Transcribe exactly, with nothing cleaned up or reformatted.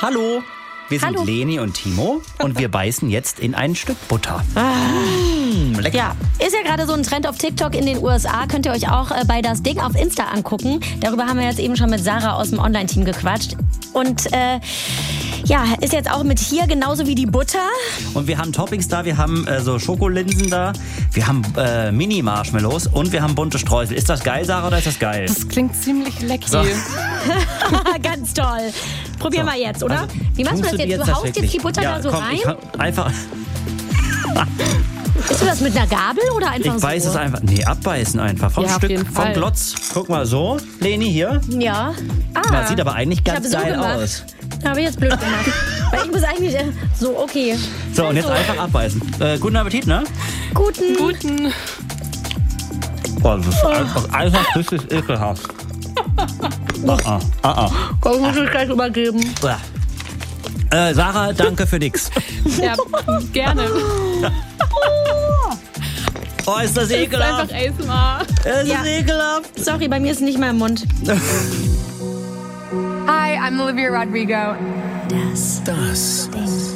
Hallo, wir sind Hallo. Leni und Timo und wir beißen jetzt in ein Stück Butter. Ah. Mmh, lecker. Ja, ist ja gerade so ein Trend auf TikTok in den U S A. Könnt ihr euch auch äh, bei Das Ding auf Insta angucken. Darüber haben wir jetzt eben schon mit Sarah aus dem Online-Team gequatscht. Und äh, ja, ist jetzt auch mit hier genauso wie die Butter. Und wir haben Toppings da, wir haben äh, so Schokolinsen da, wir haben äh, Mini-Marshmallows und wir haben bunte Streusel. Ist das geil, Sarah, oder ist das geil? Das klingt ziemlich lecker. So. Ganz toll. Probier So. mal jetzt, oder? Also, wie machst du tust das die jetzt? Du das haust wirklich? jetzt die Butter ja, da so komm, rein? Ich hau- einfach, Isst du das mit einer Gabel oder einfach ich so? beiß es einfach. Nee, abbeißen einfach. Vom Ja, auf Stück, jeden vom Fall. Glotz. Guck mal so, Leni hier. Ja. Ah. Das sieht aber eigentlich Ich ganz habe so geil gemacht. aus. Habe ich jetzt blöd gemacht. Weil ich muss eigentlich... Äh, so, okay. So, und jetzt Also, einfach abbeißen. Äh, guten Appetit, ne? Guten... Guten. Boah, das ist einfach, einfach richtig ekelhaft. Ah, ah, ah, ah. Komm, muss ich gleich übergeben. Uah. Äh, Sarah, danke für nix. Ja, gerne. Oh, ist das Das ist ekelhaft. einfach A S M R. Es ist Ja. ekelhaft. Sorry, bei mir ist es nicht mehr im Mund. Hi, I'm Olivia Rodrigo. Das Das